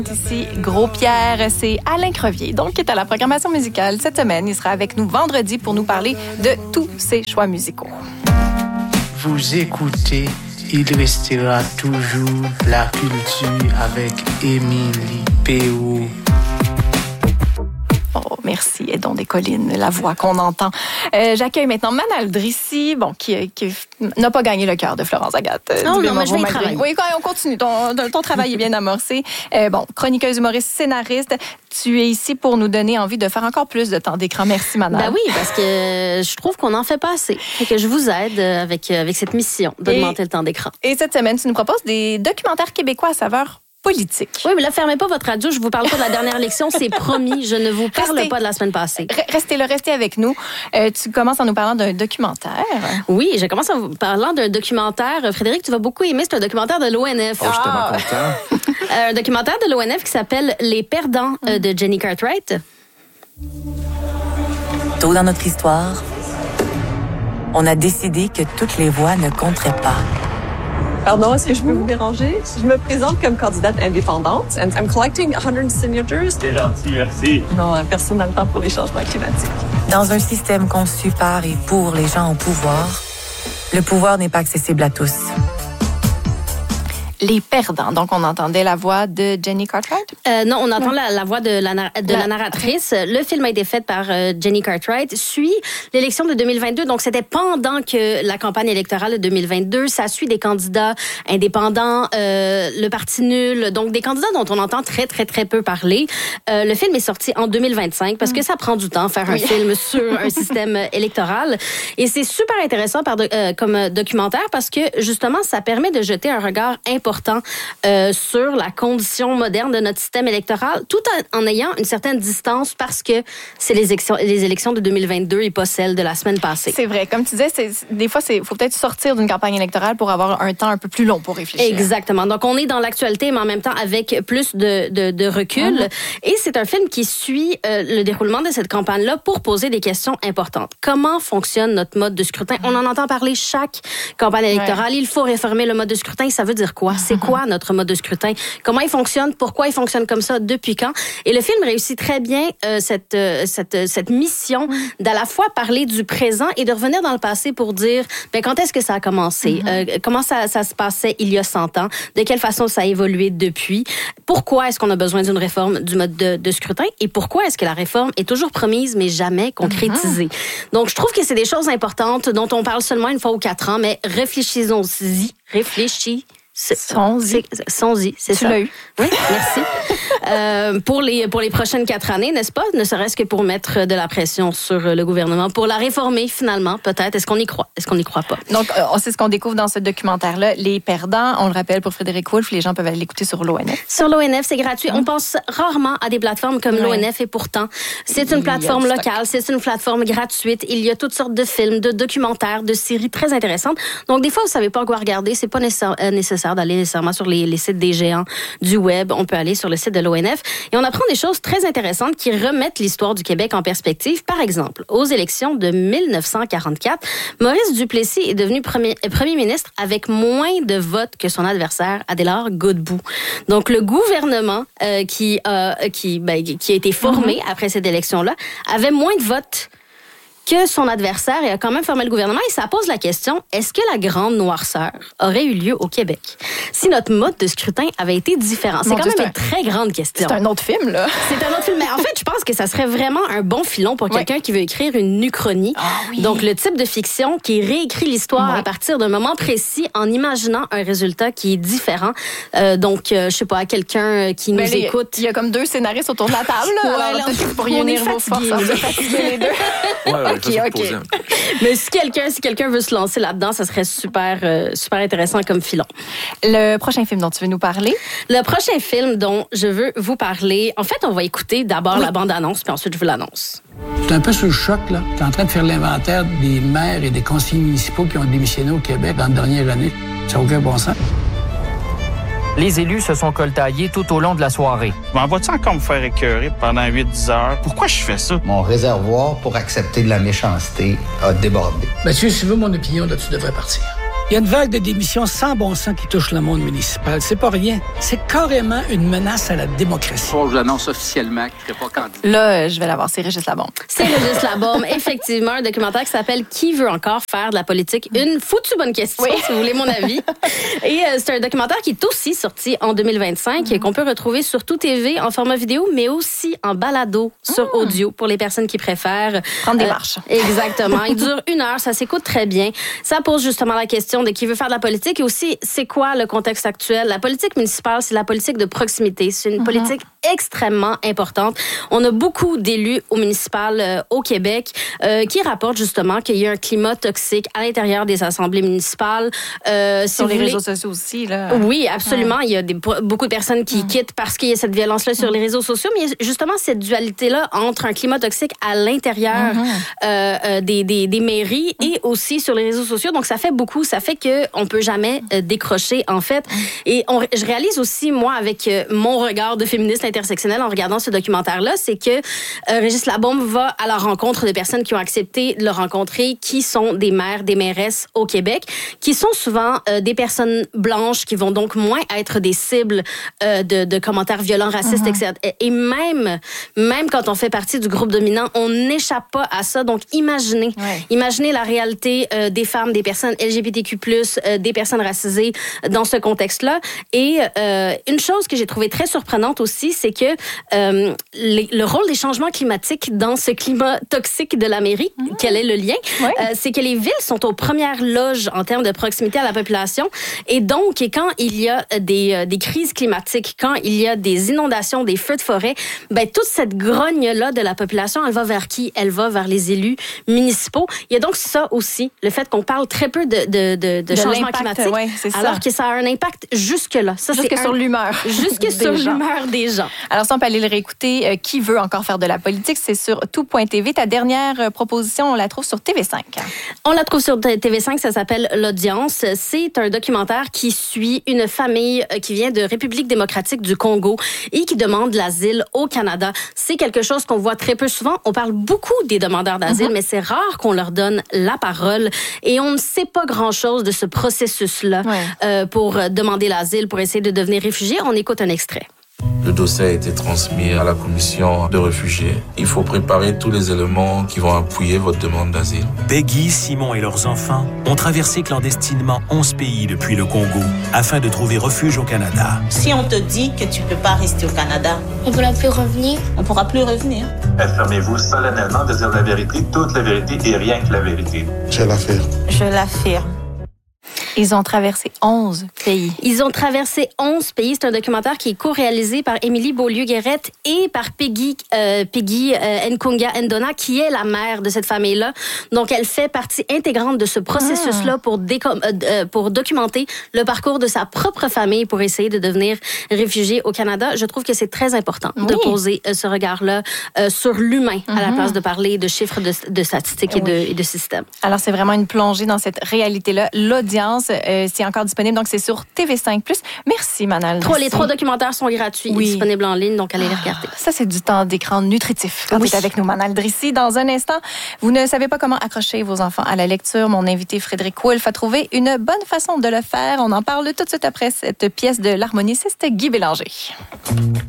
Ici, Gros Pierre, c'est Alain Crevier, donc qui est à la programmation musicale cette semaine. Il sera avec nous vendredi pour nous parler de tous ses choix musicaux. Vous écoutez Il restera toujours la culture avec Émilie Péou. Oh, merci, Aidons des collines, la voix qu'on entend. J'accueille maintenant Manal Drissi, qui n'a pas gagné le cœur de Florence Agathe. Non, mais je vais y travailler. Oui, on continue. Ton travail est bien amorcé. Chroniqueuse, humoriste, scénariste, tu es ici pour nous donner envie de faire encore plus de temps d'écran. Merci, Manal. Ben oui, parce que je trouve qu'on n'en fait pas assez. Fait que je vous aide avec cette mission d'augmenter le temps d'écran. Et cette semaine, tu nous proposes des documentaires québécois à saveur politique. Oui, mais là, fermez pas votre radio. Je vous parle pas de la dernière élection. C'est promis. Je ne vous parle pas de la semaine passée. Restez avec nous. Tu commences en nous parlant d'un documentaire. Oui, je commence en vous parlant d'un documentaire. Frédéric, tu vas beaucoup aimer. C'est un documentaire de l'ONF. Oh, je suis tellement content. Un documentaire de l'ONF qui s'appelle Les Perdants de Jenny Cartwright. Tôt dans notre histoire, on a décidé que toutes les voix ne compteraient pas. Pardon, est-ce que je peux vous déranger? Je me présente comme candidate indépendante and I'm collecting 100 signatures. C'est gentil, merci. Non, personne n'a le temps pour les changements climatiques. Dans un système conçu par et pour les gens au pouvoir, le pouvoir n'est pas accessible à tous. Les Perdants. Donc, on entendait la voix de Jenny Cartwright? Non, on entend la voix de la narratrice. Le film a été fait par Jenny Cartwright. Suit l'élection de 2022. Donc, c'était pendant que la campagne électorale de 2022. Ça suit des candidats indépendants, le Parti nul. Donc, des candidats dont on entend très, très, très peu parler. Le film est sorti en 2025 parce que ça prend du temps faire un film sur un système électoral. Et c'est super intéressant comme documentaire parce que, justement, ça permet de jeter un regard important sur la condition moderne de notre système électoral, tout en ayant une certaine distance parce que c'est les élections de 2022 et pas celles de la semaine passée. C'est vrai. Comme tu disais, des fois, il faut peut-être sortir d'une campagne électorale pour avoir un temps un peu plus long pour réfléchir. Exactement. Donc, on est dans l'actualité, mais en même temps avec plus de recul. Et c'est un film qui suit le déroulement de cette campagne-là pour poser des questions importantes. Comment fonctionne notre mode de scrutin? On en entend parler chaque campagne électorale. Il faut réformer le mode de scrutin. Ça veut dire quoi? C'est quoi notre mode de scrutin? Comment il fonctionne? Pourquoi il fonctionne comme ça? Depuis quand? Et le film réussit très bien cette mission d'à la fois parler du présent et de revenir dans le passé pour dire quand est-ce que ça a commencé? Comment ça se passait il y a 100 ans? De quelle façon ça a évolué depuis? Pourquoi est-ce qu'on a besoin d'une réforme du mode de scrutin? Et pourquoi est-ce que la réforme est toujours promise mais jamais concrétisée? Donc, je trouve que c'est des choses importantes dont on parle seulement une fois ou 4 ans, mais réfléchissons-y. Sonzi, c'est ça. Tu l'as eu. Oui, merci. Pour les prochaines 4 années, n'est-ce pas? Ne serait-ce que pour mettre de la pression sur le gouvernement, pour la réformer finalement, peut-être. Est-ce qu'on y croit? Est-ce qu'on n'y croit pas? Donc, c'est ce qu'on découvre dans ce documentaire-là. Les Perdants, on le rappelle pour Frédéric Wolff, les gens peuvent aller l'écouter sur l'ONF. Sur l'ONF, c'est gratuit. On pense rarement à des plateformes comme l'ONF et pourtant, c'est une plateforme locale, c'est une plateforme gratuite. Il y a toutes sortes de films, de documentaires, de séries très intéressantes. Donc, des fois, vous savez pas quoi regarder. C'est pas nécessaire d'aller nécessairement sur les sites des géants du web. On peut aller sur le site de l'ONF et on apprend des choses très intéressantes qui remettent l'histoire du Québec en perspective. Par exemple, aux élections de 1944, Maurice Duplessis est devenu premier ministre avec moins de votes que son adversaire Adélard Godbout. Donc, le gouvernement qui a été formé après cette élection-là avait moins de votes que son adversaire et a quand même formé le gouvernement. Et ça pose la question, est-ce que la grande noirceur aurait eu lieu au Québec si notre mode de scrutin avait été différent? C'est quand même une très grande question. C'est un autre film, là. C'est un autre film. Mais en fait, je pense que ça serait vraiment un bon filon pour quelqu'un qui veut écrire une uchronie. Donc, le type de fiction qui réécrit l'histoire à partir d'un moment précis en imaginant un résultat qui est différent. Donc, je sais pas, quelqu'un qui nous écoute. Il y a comme 2 scénaristes autour de la table, là. Alors, peut-être que vous pourriez unir vos forces. On est fatigués les deux. OK. Mais si quelqu'un veut se lancer là-dedans, ça serait super intéressant comme filon. Le prochain film dont tu veux nous parler? Le prochain film dont je veux vous parler, en fait, on va écouter d'abord la bande-annonce, puis ensuite je vous l'annonce. Je suis un peu sous le choc, là. Je suis en train de faire l'inventaire des maires et des conseillers municipaux qui ont démissionné au Québec dans la dernière année. Ça n'a aucun bon sens. Les élus se sont coltaillés tout au long de la soirée. M'en vas-tu encore me faire écœurer pendant 8-10 heures? Pourquoi je fais ça? Mon réservoir pour accepter de la méchanceté a débordé. Mathieu, si tu veux mon opinion, là, tu devrais partir. Il y a une vague de démissions sans bon sens qui touche le monde municipal. C'est pas rien. C'est carrément une menace à la démocratie. Bon, je l'annonce officiellement qu'il ne serait pas candidat. Là, je vais l'avoir. C'est Régis Labombe. C'est Régis Labombe. Effectivement, un documentaire qui s'appelle « Qui veut encore faire de la politique? » Une foutue bonne question, si vous voulez mon avis. Et c'est un documentaire qui est aussi sorti en 2025 et qu'on peut retrouver sur Tout TV en format vidéo, mais aussi en balado sur audio pour les personnes qui préfèrent. Prendre des marches. Exactement. Il dure 1 heure. Ça s'écoute très bien. Ça pose justement la question de qui veut faire de la politique et aussi c'est quoi le contexte actuel. La politique municipale, c'est la politique de proximité. C'est une politique extrêmement importante. On a beaucoup d'élus au municipal au Québec qui rapportent justement qu'il y a un climat toxique à l'intérieur des assemblées municipales. Sur les réseaux sociaux aussi. Là. Oui, absolument. Il y a beaucoup de personnes qui quittent parce qu'il y a cette violence-là sur les réseaux sociaux, mais il y a justement cette dualité-là entre un climat toxique à l'intérieur des mairies et aussi sur les réseaux sociaux. Donc, ça fait beaucoup. Ça fait qu'on ne peut jamais décrocher, en fait. Et je réalise aussi, moi, avec mon regard de féministe intersectionnelle en regardant ce documentaire-là, c'est que Régis Labombe va à la rencontre de personnes qui ont accepté de le rencontrer, qui sont des maires, des mairesses au Québec, qui sont souvent des personnes blanches qui vont donc moins être des cibles de commentaires violents, racistes, etc. Et même quand on fait partie du groupe dominant, on n'échappe pas à ça. Donc, imaginez la réalité des femmes, des personnes LGBTQ+, des personnes racisées dans ce contexte-là. Et une chose que j'ai trouvée très surprenante aussi, c'est que le rôle des changements climatiques dans ce climat toxique de la mairie, quel est le lien? C'est que les villes sont aux premières loges en termes de proximité à la population. Et donc, quand il y a des crises climatiques, quand il y a des inondations, des feux de forêt, ben toute cette grogne-là de la population, elle va vers qui? Elle va vers les élus municipaux. Il y a donc ça aussi, le fait qu'on parle très peu de changement climatique, alors que ça a un impact jusque-là. Ça, jusque sur l'humeur. Jusque sur l'humeur des gens. Alors, si on peut aller le réécouter, Qui veut encore faire de la politique? C'est sur tout.tv. Ta dernière proposition, on la trouve sur TV5. On la trouve sur TV5, ça s'appelle L'Audience. C'est un documentaire qui suit une famille qui vient de République démocratique du Congo et qui demande l'asile au Canada. C'est quelque chose qu'on voit très peu souvent. On parle beaucoup des demandeurs d'asile, mais c'est rare qu'on leur donne la parole. Et on ne sait pas grand-chose de ce processus-là pour demander l'asile, pour essayer de devenir réfugié. On écoute un extrait. Le dossier a été transmis à la commission de réfugiés. Il faut préparer tous les éléments qui vont appuyer votre demande d'asile. Peggy, Simon et leurs enfants ont traversé clandestinement 11 pays depuis le Congo afin de trouver refuge au Canada. Si on te dit que tu ne peux pas rester au Canada, on ne pourra plus revenir. On ne pourra plus revenir. Affirmez-vous solennellement de dire la vérité, toute la vérité et rien que la vérité. Je l'affirme. Je l'affirme. Ils ont traversé 11 pays. Ils ont traversé 11 pays. C'est un documentaire qui est co-réalisé par Émilie Beaulieu-Guérette et par Peggy Nkunga Ndona, qui est la mère de cette famille-là. Donc, elle fait partie intégrante de ce processus-là pour documenter le parcours de sa propre famille pour essayer de devenir réfugié au Canada. Je trouve que c'est très important de poser ce regard-là sur l'humain à la place de parler de chiffres, de statistiques et de systèmes. Alors, c'est vraiment une plongée dans cette réalité-là. L'Audience, c'est encore disponible, donc c'est sur TV5+. Merci, Manal. Les 3 documentaires sont gratuits et disponibles en ligne, donc allez les regarder. Ça, c'est du temps d'écran nutritif quand tu es avec nous, Manal Drissi. Dans un instant, vous ne savez pas comment accrocher vos enfants à la lecture. Mon invité Frédéric Wolf a trouvé une bonne façon de le faire. On en parle tout de suite après cette pièce de l'harmoniciste Guy Bélanger.